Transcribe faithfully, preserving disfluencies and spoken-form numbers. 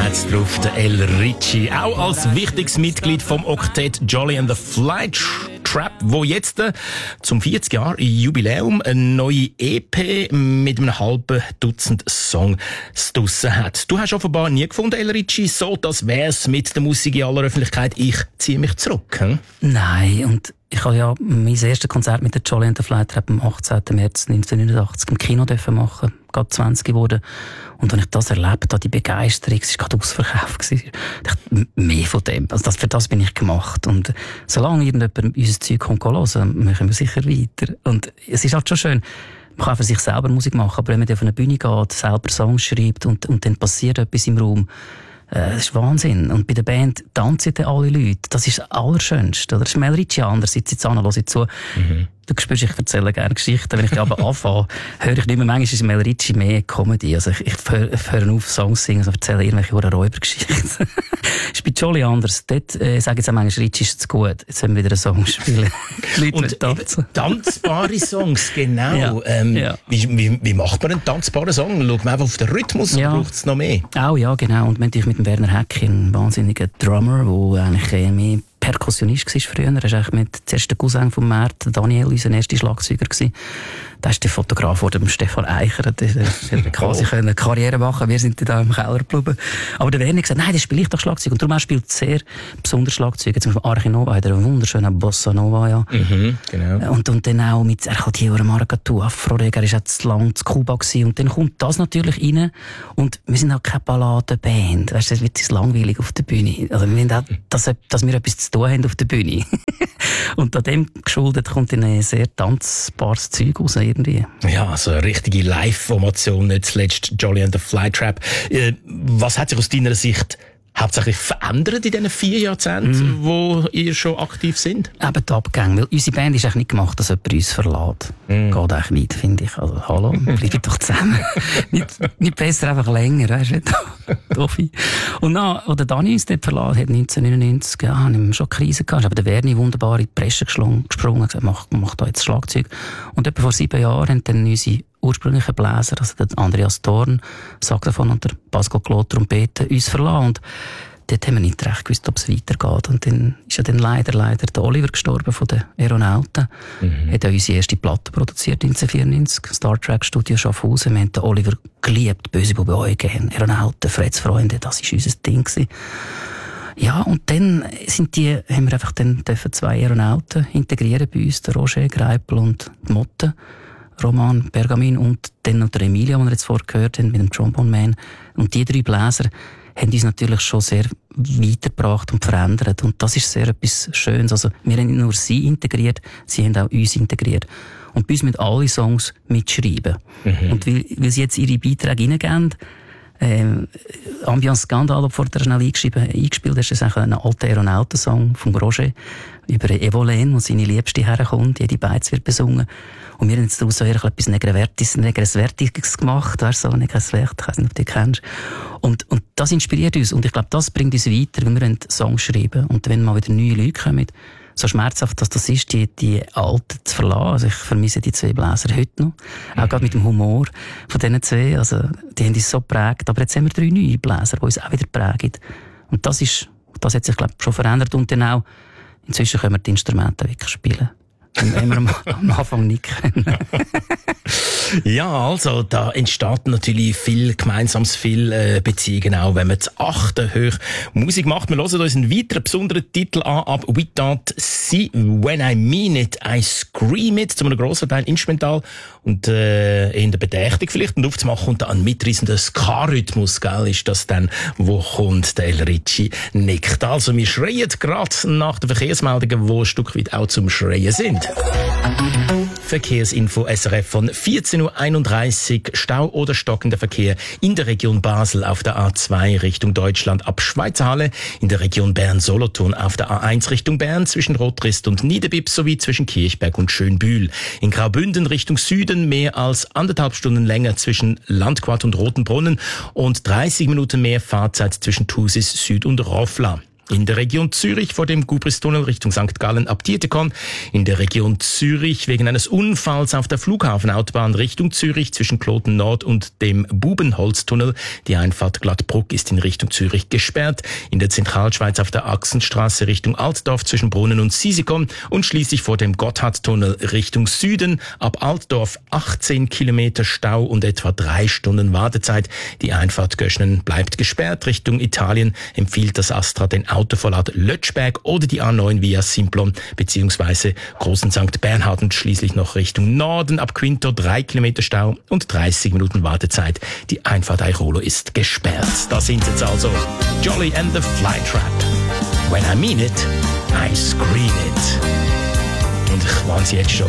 hat's drauf, der El Ricci. Auch als wichtiges Mitglied vom Oktett Jolly and the Flytrap, wo jetzt äh, zum vierzig Jahr Jubiläum eine neue E P mit einem halben Dutzend Songs draussen hat. Du hast offenbar nie gefunden, El Ricci, so das wär's mit der Musik in aller Öffentlichkeit. Ich ziehe mich zurück. Hm? Nein, und ich habe ja mein erstes Konzert mit der Jolly and the Flytrap am achtzehnten März neunzehnhundertneunundachtzig im Kino dürfen machen, gerade zwanzig geworden. Und als ich das erlebt habe, die Begeisterung, es war gerade ausverkauft. Ich dachte, mehr von dem. Also das, für das bin ich gemacht. Und solange irgendjemand unser Zeug kommt hören, machen wir sicher weiter. Und es ist halt schon schön, man kann für sich selber Musik machen, aber wenn man auf eine Bühne geht, selber Songs schreibt und, und dann passiert etwas im Raum, das ist Wahnsinn. Und bei der Band tanzen dann alle Leute. Das ist das Allerschönste. Das ist El Ricci anders. Sitze jetzt an, höre ich zu. Mhm. Du spürst, ich erzähle gerne Geschichten. Wenn ich aber anfange, höre ich nicht mehr. Manchmal ist El Ricci mehr Comedy. Also ich, ich höre, höre auf, Songs singen, also erzähle irgendwelche Räubergeschichten. ist bei Jolly anders. Dort äh, sage ich jetzt auch manchmal, Ricci ist zu gut. Jetzt sollen wir wieder einen Song spielen. Leute und tanzen. Tanzbare Songs, genau. Ja. Ähm, ja. Wie, wie, wie macht man einen tanzbaren Song? Schaut man einfach auf den Rhythmus ja. oder braucht es noch mehr? Auch ja, genau. Und natürlich mit dem Werner Häcki, ein wahnsinniger Drummer, der eigentlich äh, mehr Perkussionist war früher. Er war eigentlich mit zuerst der Cousin von Mert, Daniel, unser erster Schlagzeuger gewesen. Da ist der Fotograf vor dem Stefan Eicher, der hätte quasi oh. eine Karriere machen. Wir sind da im Keller geblieben. Aber der Werner hat gesagt, nein, das spiele ich doch Schlagzeug. Und darum er spielt sehr besonders Schlagzeug. Zum Beispiel Arche Nova hat er einen wunderschönen Bossa Nova, ja. Mhm, genau. Und, und dann auch mit, er hat hier eine Maracatu, Afro-Reg, er war auch zu lang zu Kuba gewesen. Und dann kommt das natürlich rein. Und wir sind auch keine Balladenband. Weißt du, es wird sich langweilig auf der Bühne. Also wir wollen auch, dass, dass wir etwas zu tun haben auf der Bühne. Und an dem geschuldet kommt dann ein sehr tanzbares Zeug raus. Irgendwie. Ja, so eine richtige Live-Formation, nicht zuletzt Jolly and the Flytrap. Äh, was hat sich aus deiner Sicht hauptsächlich verändert in diesen vier Jahrzehnten, mm. wo ihr schon aktiv sind? Eben die Abgänge, weil unsere Band ist eigentlich nicht gemacht, dass jemand uns verlässt. Mm. Geht eigentlich nicht, finde ich. Also, hallo, bleibt doch zusammen. nicht, nicht besser, einfach länger, weißt du? Und dann, als der Dani uns dort verlässt hat, neunzehnhundertneunundneunzig, ja, haben wir schon eine Krise gehabt. Aber der Werni wunderbar in die Presse gesprungen und gesagt, mach, mach da jetzt Schlagzeug. Und etwa vor sieben Jahren haben dann unsere ursprünglichen Bläser, also der Andreas Dorn, Saxophon und der Pascal Claude Trompete, uns verlassen. Und dort haben wir nicht recht gewusst, ob es weitergeht. Und dann ist ja dann leider, leider der Oliver gestorben von den Aeronauten. Mhm. Hat ja unsere erste Platte produziert, neunzehnhundertvierundneunzig, Star Trek Studio Schaffhausen. Wir haben den Oliver geliebt, böse Bube Eugen, Aeronauten, Freds Freunde, das war unser Ding gewesen. Ja, und dann sind die, haben wir einfach dann dürfen zwei Aeronauten integrieren bei uns, der Roger Greipel und die Motte. Roman Bergamin und dann noch der Emilia, den wir jetzt vorher gehört haben, mit dem Trombone Man. Und die drei Bläser haben uns natürlich schon sehr weitergebracht und verändert. Und das ist sehr etwas Schönes. Also, wir haben nicht nur sie integriert, sie haben auch uns integriert. Und bei uns müssen alle Songs mitschreiben. Mhm. Und weil, weil sie jetzt ihre Beiträge reingeben, Ähm, Ambiance Skandal, der vorher schnell eingeschrieben, eingespielt ist, ist ein alter Aeronautensong von Roger über Evolene, wo seine Liebste herkommt, jede Beiz wird besungen. Und wir haben jetzt daraus so etwas Negresvertiges, Negresvertiges gemacht, weißt du, so Negresvert, ich weiss nicht, ob du die kennst. Und, und das inspiriert uns. Und ich glaube, das bringt uns weiter, wenn wir einen Song schreiben. Und wenn mal wieder neue Leute kommen, so schmerzhaft, dass das ist, die, die Alten zu verlassen. Also ich vermisse die zwei Bläser heute noch. Auch gerade mit dem Humor von diesen zwei. Also, die haben uns so geprägt. Aber jetzt haben wir drei neue Bläser, die uns auch wieder prägen. Und das ist, das hat sich, glaube ich, schon verändert. Und dann auch, inzwischen können wir die Instrumente wirklich spielen. Wenn wir am, am Anfang nicht können. Ja, also, da entsteht natürlich viel Gemeinsames, viel äh, Beziehungen auch, wenn man zu achten hoch Musik macht. Wir hören uns einen weiteren besonderen Titel an, ab We Don't See When I Mean It, I Scream It, zu einem grossen Teil instrumental und äh, in der Bedächtig vielleicht und aufzumachen und dann mitreissender Ska-Rhythmus, gell, ist das dann, wo kommt der El Ricci nickt. Also, wir schreien gerade nach den Verkehrsmeldungen, die ein Stück weit auch zum Schreien sind. Verkehrsinfo S R F von vierzehn Uhr einunddreißig. Stau oder stockender Verkehr in der Region Basel auf der A zwei Richtung Deutschland ab Schweizerhalle, in der Region Bern-Solothurn auf der A eins Richtung Bern zwischen Rotrist und Niederbipp sowie zwischen Kirchberg und Schönbühl. In Graubünden Richtung Süden mehr als anderthalb Stunden länger zwischen Landquart und Rotenbrunnen und dreißig Minuten mehr Fahrzeit zwischen Thusis Süd und Roffla. In der Region Zürich vor dem Gubristunnel Richtung Sankt Gallen ab Dietikon. In der Region Zürich wegen eines Unfalls auf der Flughafenautobahn Richtung Zürich zwischen Kloten Nord und dem Bubenholztunnel. Die Einfahrt Glattbruck ist in Richtung Zürich gesperrt. In der Zentralschweiz auf der Achsenstraße Richtung Altdorf zwischen Brunnen und Sisikon und schließlich vor dem Gotthardtunnel Richtung Süden. Ab Altdorf achtzehn Kilometer Stau und etwa drei Stunden Wartezeit. Die Einfahrt Göschnen bleibt gesperrt. Richtung Italien empfiehlt das Astra den Autoverlad Lötschberg oder die A neun via Simplon bzw. Großen Sankt Bernhard und schließlich noch Richtung Norden ab Quinto drei Kilometer Stau und dreißig Minuten Wartezeit. Die Einfahrt Airolo ist gesperrt. Da sind jetzt also Jolly and the Flytrap. When I mean it, I scream it. Und ich warne Sie jetzt schon,